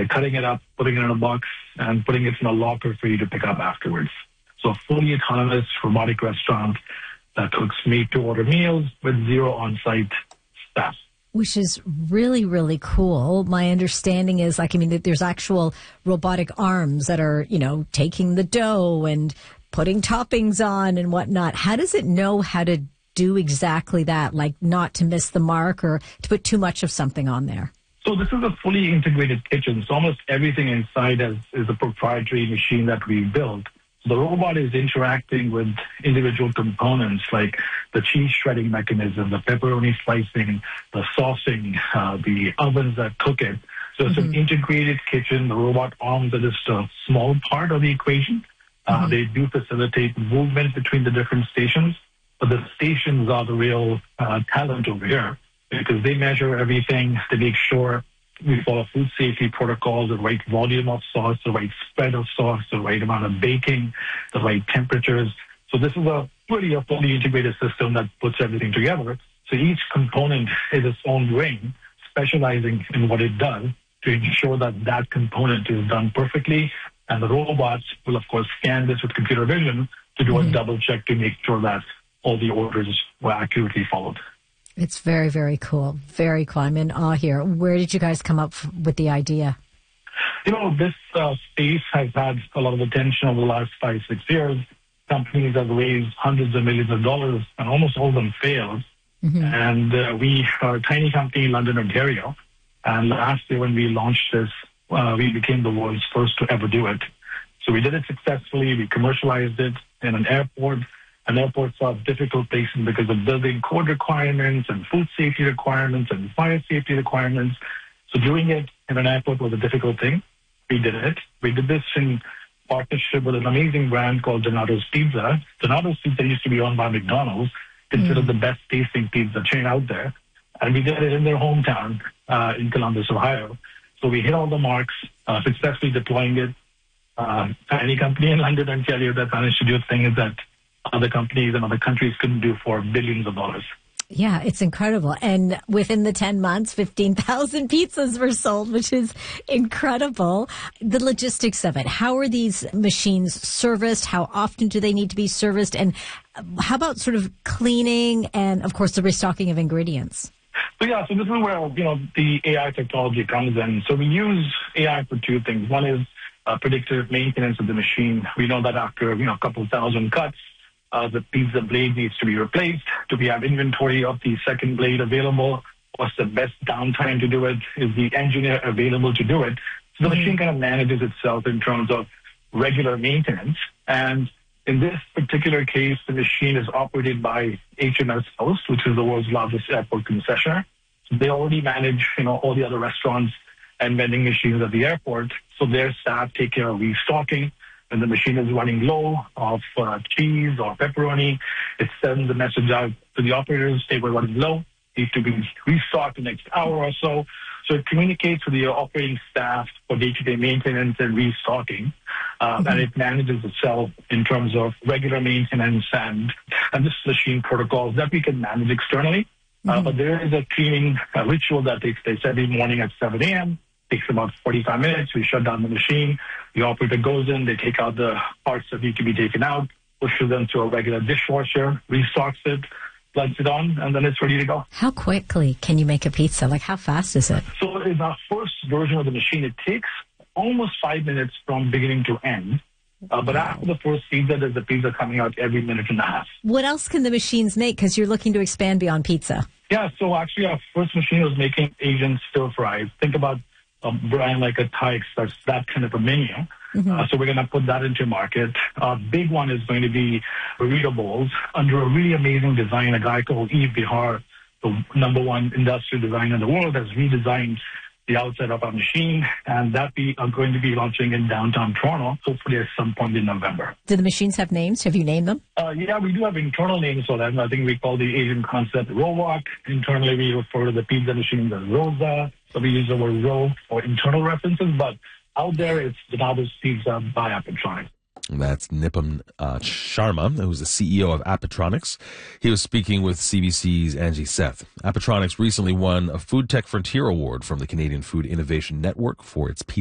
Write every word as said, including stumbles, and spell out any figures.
They're cutting it up, putting it in a box, and putting it in a locker for you to pick up afterwards. So a fully autonomous robotic restaurant that cooks made-to-order meals with zero on-site staff. Which is really, really cool. My understanding is, like, I mean, that there's actual robotic arms that are, you know, taking the dough and putting toppings on and whatnot. How does it know how to do exactly that, like not to miss the mark or to put too much of something on there? So this is a fully integrated kitchen. So almost everything inside is, is a proprietary machine that we built. The robot is interacting with individual components like the cheese shredding mechanism, the pepperoni slicing, the saucing, uh, the ovens that cook it. So it's mm-hmm. an integrated kitchen. The robot arms are just a small part of the equation. Uh, mm-hmm. They do facilitate movement between the different stations, but the stations are the real uh, talent over here because they measure everything to make sure we follow food safety protocols, the right volume of sauce, the right spread of sauce, the right amount of baking, the right temperatures. So this is a pretty a fully integrated system that puts everything together. So each component is its own ring, specializing in what it does to ensure that that component is done perfectly. And the robots will, of course, scan this with computer vision to do mm-hmm. a double check to make sure that all the orders were accurately followed. It's very, very cool. Very cool. I'm in awe here. Where did you guys come up with the idea? You know, this uh, space has had a lot of attention over the last five, six years. Companies have raised hundreds of millions of dollars, and almost all of them failed. Mm-hmm. And uh, we are a tiny company in London, Ontario. And last year when we launched this, uh, we became the world's first to ever do it. So we did it successfully. We commercialized it in an airport. And airports are difficult places because of building code requirements and food safety requirements and fire safety requirements. So doing it in an airport was a difficult thing. We did it. We did this in partnership with an amazing brand called Donato's Pizza. Donato's Pizza used to be owned by McDonald's, considered mm. the best tasting pizza chain out there. And we did it in their hometown uh, in Columbus, Ohio. So we hit all the marks, uh, successfully deploying it. Uh, any company in London, Ontario that managed to do a thing is that other companies and other countries couldn't do for billions of dollars. Yeah, it's incredible. And within the ten months, fifteen thousand pizzas were sold, which is incredible. The logistics of it. How are these machines serviced? How often do they need to be serviced? And how about sort of cleaning and, of course, the restocking of ingredients? So, yeah, so this is where, you know, the A I technology comes in. So we use A I for two things. One is uh, predictive maintenance of the machine. We know that after, you know, a couple thousand cuts, Uh, the pizza blade needs to be replaced. Do we have inventory of the second blade available? What's the best downtime to do it? Is the engineer available to do it? So the mm-hmm. machine kind of manages itself in terms of regular maintenance. And in this particular case, the machine is operated by H M S Host, which is the world's largest airport concessionaire. So they already manage, you know, all the other restaurants and vending machines at the airport. So their staff take care of restocking. When the machine is running low of uh, cheese or pepperoni, it sends a message out to the operators, say we're running low, need to be restocked the next hour or so. So it communicates with the operating staff for day-to-day maintenance and restocking, uh, mm-hmm. and it manages itself in terms of regular maintenance and, and this machine protocols that we can manage externally. Mm-hmm. Uh, but there is a cleaning uh, ritual that takes place every morning at seven a.m., takes about forty-five minutes. We shut down the machine. The operator goes in. They take out the parts that need to be taken out, pushes them to a regular dishwasher, restocks it, plugs it on, and then it's ready to go. How quickly can you make a pizza? Like, how fast is it? So in our first version of the machine, it takes almost five minutes from beginning to end. Uh, but wow. after the first pizza, there's a pizza coming out every minute and a half. What else can the machines make? Because you're looking to expand beyond pizza. Yeah, so actually our first machine was making Asian stir fries. Think about a brand like a Tykes, that's that kind of a menu. Mm-hmm. Uh, so we're going to put that into market. Our big one is going to be burrito bowls under a really amazing design. A guy called Yves Bihar, the number one industrial designer in the world, has redesigned the outside of our machine, and that we are going to be launching in downtown Toronto, hopefully at some point in November. Do the machines have names? Have you named them? Uh, yeah, we do have internal names for them. I think we call the Asian concept Rowok. Internally, we refer to the pizza machines as Rosa. So we use the word row for internal references, but out there, it's Donato's Pizza by Appatronics. That's Nipam uh, Sharma, who's the C E O of Appatronics. He was speaking with C B C's Angie Seth. Appatronics recently won a Food Tech Frontier Award from the Canadian Food Innovation Network for its pizza.